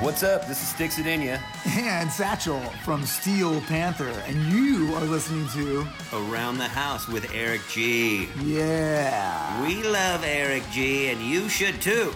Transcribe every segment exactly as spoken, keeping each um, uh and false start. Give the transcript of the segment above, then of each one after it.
What's up? This is Sticks Adenia. And Satchel from Steel Panther. And you are listening to Around the House with Eric G. Yeah. We love Eric G, and you should too.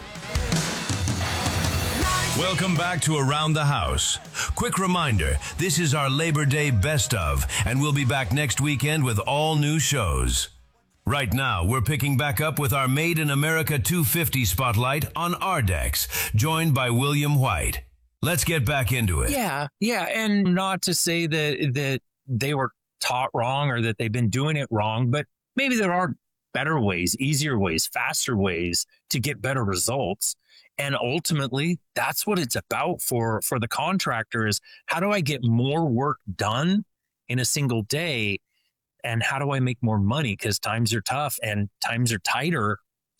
Welcome back to Around the House. Quick reminder, this is our Labor Day best of, and we'll be back next weekend with all new shows. Right now, we're picking back up with our Made in America two fifty spotlight on Ardex, joined by William White. Let's get back into it. Yeah, yeah, and not to say that that they were taught wrong or that they've been doing it wrong, but maybe there are better ways, easier ways, faster ways to get better results. And ultimately, that's what it's about for, for the contractor is how do I get more work done in a single day? And how do I make more money? Because times are tough and times are tighter.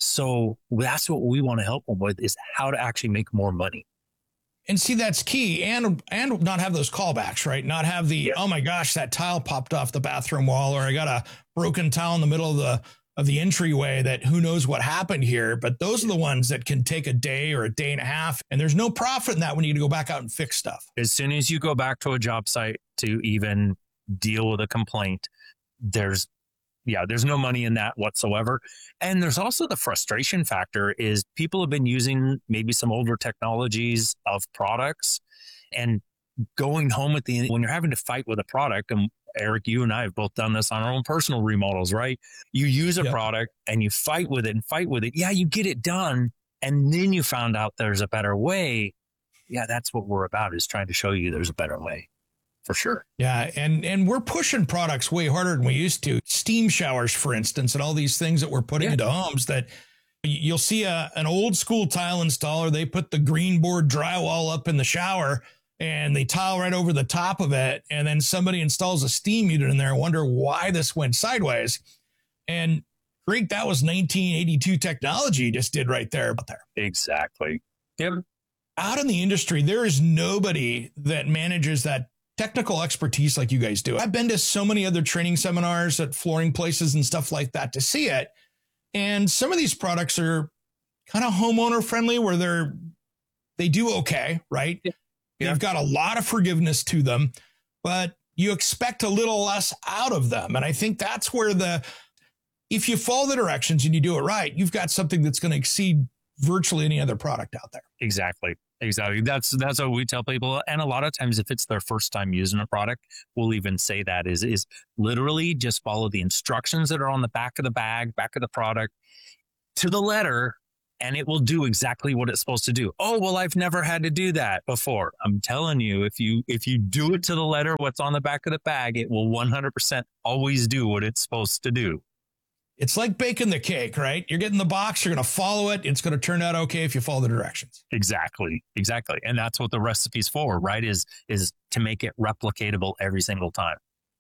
So that's what we want to help them with is how to actually make more money. And see, that's key. And and not have those callbacks, right? Not have the, yeah. oh my gosh, that tile popped off the bathroom wall, or I got a broken tile in the middle of the of the entryway that who knows what happened here. But those are the ones that can take a day or a day and a half. And there's no profit in that when you go back out and fix stuff. As soon as you go back to a job site to even deal with a complaint, there's, yeah, there's no money in that whatsoever. And there's also the frustration factor is people have been using maybe some older technologies of products and going home at the end when you're having to fight with a product. And Eric, you and I have both done this on our own personal remodels, right? You use a yep. product and you fight with it and fight with it. Yeah, you get it done. And then you found out there's a better way. Yeah, that's what we're about is trying to show you there's a better way. For sure. Yeah. And, and we're pushing products way harder than we used to. Steam showers, for instance, and all these things that we're putting yeah. into homes that you'll see a, an old school tile installer. They put the green board drywall up in the shower and they tile right over the top of it. And then somebody installs a steam unit in there and wonder why this went sideways. And Greg, that was nineteen eighty-two technology you just did right there. Out there. Exactly. Yep. Out in the industry, there is nobody that manages that technical expertise like you guys do. I've been to so many other training seminars at flooring places and stuff like that to see it. And some of these products are kind of homeowner friendly where they're, they do okay, right? Yeah. Yeah. They've got a lot of forgiveness to them, but you expect a little less out of them. And I think that's where the, if you follow the directions and you do it right, you've got something that's going to exceed virtually any other product out there. Exactly. Exactly. That's that's what we tell people. And a lot of times if it's their first time using a product, we'll even say that is, is literally just follow the instructions that are on the back of the bag, back of the product to the letter, and it will do exactly what it's supposed to do. Oh, well, I've never had to do that before. I'm telling you, if you if you do it to the letter, what's on the back of the bag, it will one hundred percent always do what it's supposed to do. It's like baking the cake, right? You're getting the box, you're going to follow it. It's going to turn out okay if you follow the directions. Exactly. Exactly. And that's what the recipe's for, right? Is, is to make it replicatable every single time.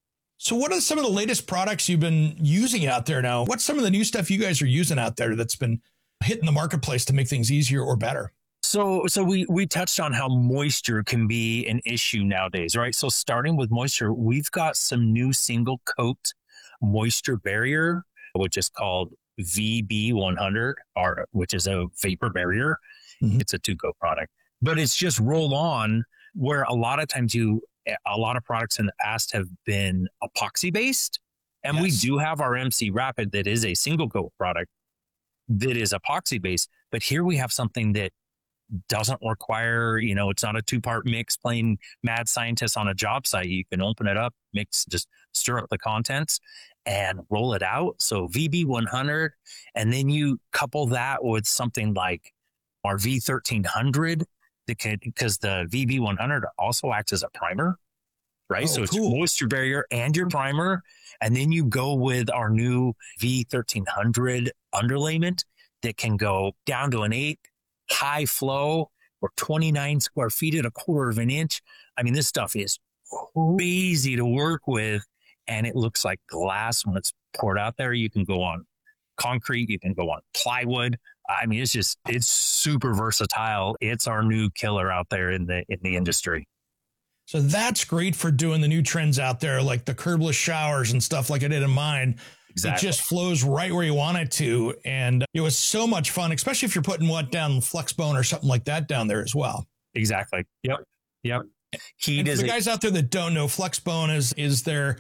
So what are some of the latest products you've been using out there now? What's some of the new stuff you guys are using out there that's been hitting the marketplace to make things easier or better? So, so we, we touched on how moisture can be an issue nowadays, right? So starting with moisture, we've got some new single coat moisture barrier, which is called V B one hundred, or which is a vapor barrier. Mm-hmm. It's a two-coat product, but it's just roll on where a lot of times you, a lot of products in the past have been epoxy based. And yes. we do have our M C Rapid that is a single coat product that is epoxy based, but here we have something that doesn't require, you know, it's not a two-part mix playing mad scientist on a job site. You can open it up, mix, just stir up the contents and roll it out. So V B one hundred, and then you couple that with something like our V thirteen hundred, because the V B one hundred also acts as a primer, right? Oh, so it's cool. Moisture barrier and your primer. And then you go with our new V thirteen hundred underlayment that can go down to an eight, high flow, or twenty-nine square feet at a quarter of an inch. I mean, this stuff is crazy to work with, and it looks like glass when it's poured out there. You can go on concrete, you can go on plywood. I mean, it's just, it's super versatile. It's our new killer out there in the in the industry. So that's great for doing the new trends out there, like the curbless showers and stuff like I did in mine. Exactly. It just flows right where you want it to. And it was so much fun, especially if you're putting what down, Flexbone or something like that down there as well. Exactly. Yep. Yep. Heat And for is the a- guys out there that don't know, FlexBone is is there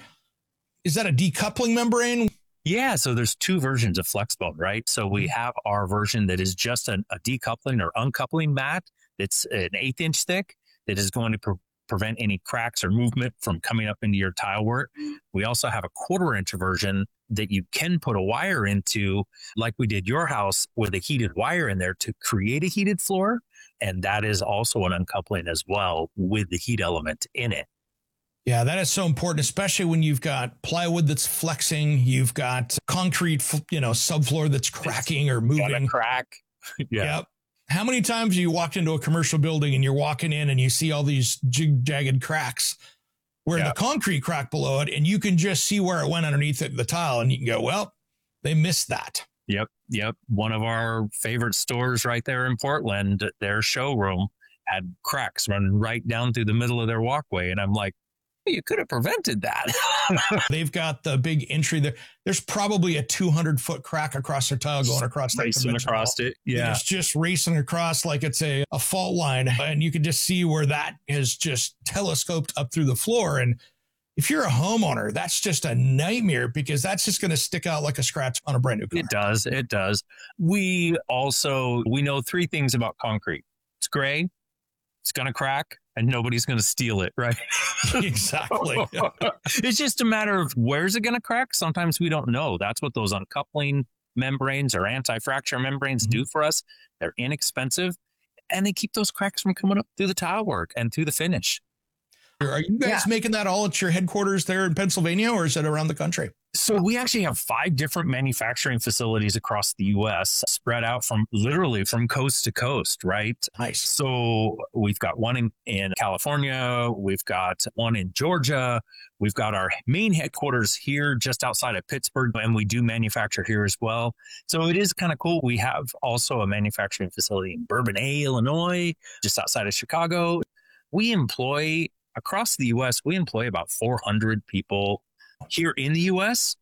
is that a decoupling membrane? Yeah, so there's two versions of FlexBone, right? So we have our version that is just an, a decoupling or uncoupling mat. It's an eighth inch thick that is going to pre- prevent any cracks or movement from coming up into your tile work. We also have a quarter inch version that you can put a wire into, like we did your house, with a heated wire in there to create a heated floor. And that is also an uncoupling as well with the heat element in it. Yeah, that is so important, especially when you've got plywood that's flexing, you've got concrete, you know, subfloor that's cracking or moving. Got a crack. Yeah. Yep. How many times have you walked into a commercial building and you're walking in and you see all these jig jagged cracks where Yeah. the concrete crack below it, and you can just see where it went underneath the, the tile, and you can go, well, they missed that. Yep. Yep. One of our favorite stores right there in Portland, their showroom had cracks running right down through the middle of their walkway. And I'm like, you could have prevented that. They've got the big entry there. There's probably a two hundred foot crack across their tile going across that Racing convention across hall. it. Yeah. It's just racing across like it's a, a fault line. And you can just see where that is just telescoped up through the floor. And if you're a homeowner, that's just a nightmare, because that's just going to stick out like a scratch on a brand new car. It does. It does. We also, we know three things about concrete. It's gray, it's going to crack, and nobody's going to steal it, right? Exactly. It's just a matter of where's it going to crack. Sometimes we don't know. That's what those uncoupling membranes or anti-fracture membranes Mm-hmm. do for us. They're inexpensive, and they keep those cracks from coming up through the tile work and through the finish. Are you guys Yeah. making that all at your headquarters there in Pennsylvania, or is it around the country? So we actually have five different manufacturing facilities across the U S, spread out from literally from coast to coast, right? Nice. So we've got one in, in California, we've got one in Georgia, we've got our main headquarters here just outside of Pittsburgh, and we do manufacture here as well. So it is kind of cool. We have also a manufacturing facility in Bourbonnais, Illinois, just outside of Chicago. We employ, across the U S, we employ about four hundred people here in the U S,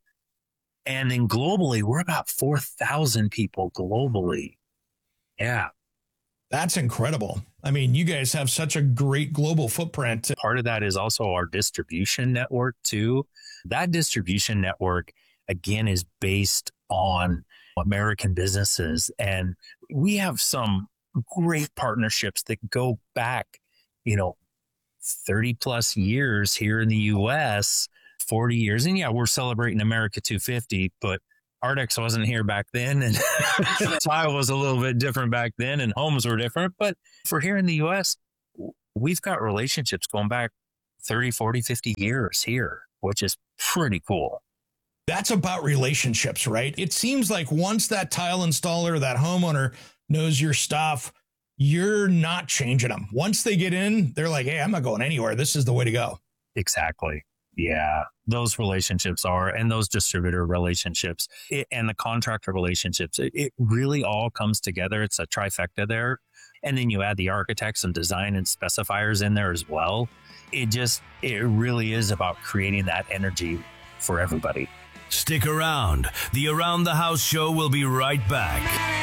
and then globally, we're about four thousand people globally. Yeah. That's incredible. I mean, you guys have such a great global footprint. Part of that is also our distribution network too. That distribution network, again, is based on American businesses. And we have some great partnerships that go back, you know, thirty plus years here in the U S, forty years. And yeah, we're celebrating America two fifty, but Ardex wasn't here back then, and tile was a little bit different back then, and homes were different. But for here in the U S, we've got relationships going back thirty, forty, fifty years here, which is pretty cool. That's about relationships, right? It seems like once that tile installer, that homeowner knows your stuff, you're not changing them. Once they get in, they're like, hey, I'm not going anywhere. This is the way to go. Exactly. Yeah, those relationships are, and those distributor relationships it, and the contractor relationships, it, it really all comes together. It's a trifecta there. And then you add the architects and design and specifiers in there as well. It just, it really is about creating that energy for everybody. Stick around. The Around the House show will be right back.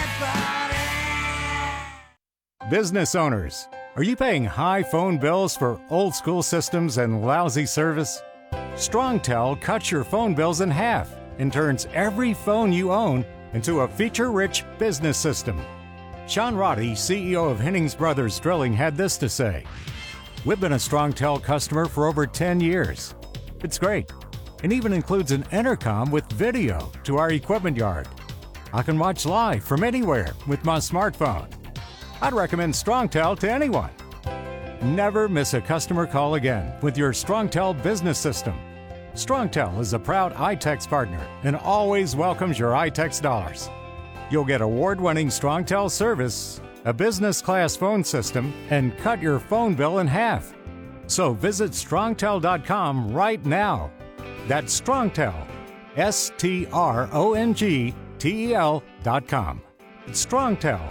Business owners, are you paying high phone bills for old school systems and lousy service? StrongTel cuts your phone bills in half and turns every phone you own into a feature-rich business system. Sean Roddy, C E O of Hennings Brothers Drilling, had this to say: "We've been a StrongTel customer for over ten years. It's great, and even includes an intercom with video to our equipment yard. I can watch live from anywhere with my smartphone. I'd recommend StrongTel to anyone. Never miss a customer call again with your StrongTel business system. StrongTel is a proud iTex partner and always welcomes your iTex dollars. You'll get award-winning StrongTel service, a business-class phone system, and cut your phone bill in half. So visit strongtel dot com right now. That's StrongTel, S T R O N G T E L dot com. It's StrongTel.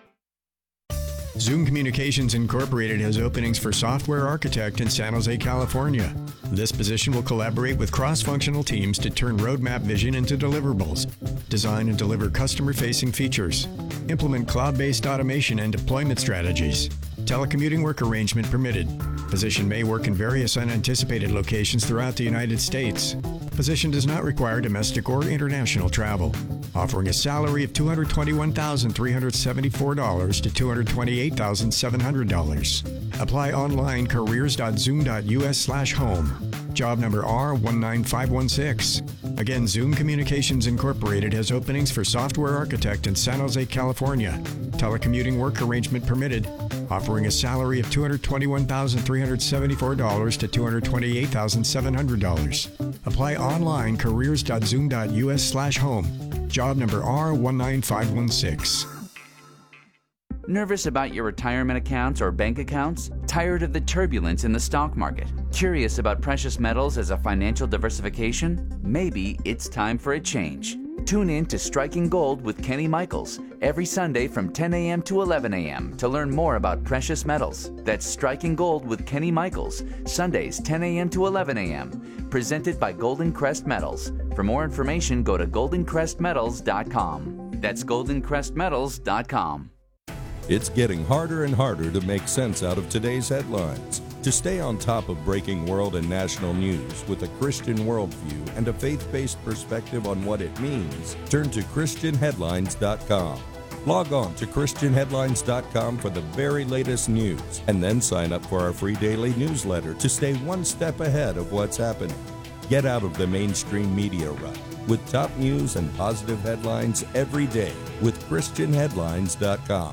Zoom Communications Incorporated has openings for software architect in San Jose, California. This position will collaborate with cross-functional teams to turn roadmap vision into deliverables, design and deliver customer-facing features, implement cloud-based automation and deployment strategies, Telecommuting work arrangement permitted. Position may work in various unanticipated locations throughout the United States. Position does not require domestic or international travel. Offering a salary of two hundred twenty-one thousand three hundred seventy-four dollars to two hundred twenty-eight thousand seven hundred dollars. Apply online careers.zoom.us slash home. Job number R one nine five one six. Again, Zoom Communications Incorporated has openings for software architect in San Jose, California. Telecommuting work arrangement permitted. Offering a salary of two hundred twenty-one thousand three hundred seventy-four dollars to two hundred twenty-eight thousand seven hundred dollars. Apply online careers.zoom.us slash home. Job number R one nine five one six. Nervous about your retirement accounts or bank accounts? Tired of the turbulence in the stock market? Curious about precious metals as a financial diversification? Maybe it's time for a change. Tune in to Striking Gold with Kenny Michaels every Sunday from ten a.m. to eleven a.m. to learn more about precious metals. That's Striking Gold with Kenny Michaels, Sundays ten a.m. to eleven a.m. Presented by Golden Crest Metals. For more information, go to golden crest metals dot com. That's golden crest metals dot com. It's getting harder and harder to make sense out of today's headlines. To stay on top of breaking world and national news with a Christian worldview and a faith-based perspective on what it means, turn to christian headlines dot com. Log on to christian headlines dot com for the very latest news, and then sign up for our free daily newsletter to stay one step ahead of what's happening. Get out of the mainstream media rut with top news and positive headlines every day with christian headlines dot com.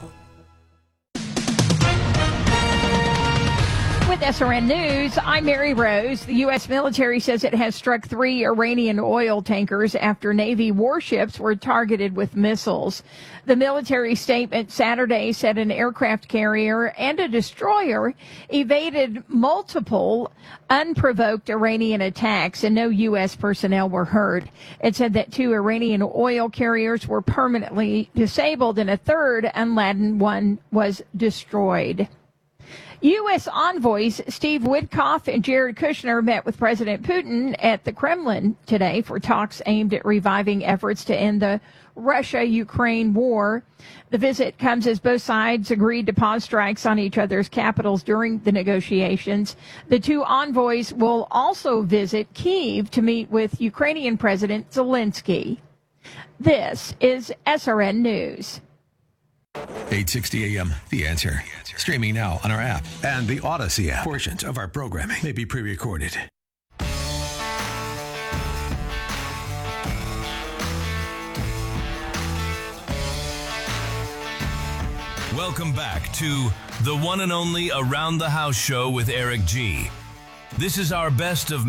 With S R N News, I'm Mary Rose. The U S military says it has struck three Iranian oil tankers after Navy warships were targeted with missiles. The military statement Saturday said an aircraft carrier and a destroyer evaded multiple unprovoked Iranian attacks and no U S personnel were hurt. It said that two Iranian oil carriers were permanently disabled and a third unladen one was destroyed. U S envoys Steve Witkoff and Jared Kushner met with President Putin at the Kremlin today for talks aimed at reviving efforts to end the Russia-Ukraine war. The visit comes as both sides agreed to pause strikes on each other's capitals during the negotiations. The two envoys will also visit Kyiv to meet with Ukrainian President Zelensky. This is S R N News. eight sixty a.m. The Answer. Streaming now on our app and the Odyssey app. Portions of our programming may be pre-recorded. Welcome back to the one and only Around the House show with Eric G. This is our best of